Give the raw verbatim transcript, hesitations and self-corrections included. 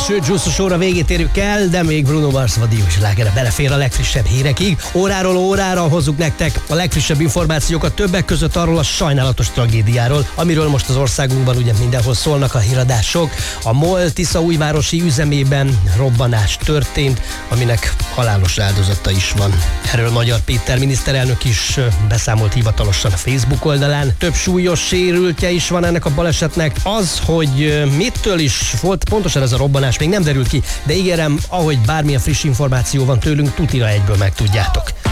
Sőt, Zsuszos óra végét érjük el, de még Bruno Mars vadiós lágere belefér a legfrissebb hírekig. Óráról órára hozzuk nektek a legfrissebb információkat, többek között arról a sajnálatos tragédiáról, amiről most az országunkban ugye mindenhol szólnak a híradások. A MOL Tiszaújvárosi üzemében robbanás történt, aminek halálos áldozata is van. Erről Magyar Péter miniszterelnök is beszámolt hivatalosan a Facebook oldalán. Több súlyos sérültje is van ennek a balesetnek. Az, hogy mitől is volt pontosan ez a robbanás, még nem derült ki, de ígérem, ahogy bármilyen friss információ van tőlünk, tutira egyből megtudjátok.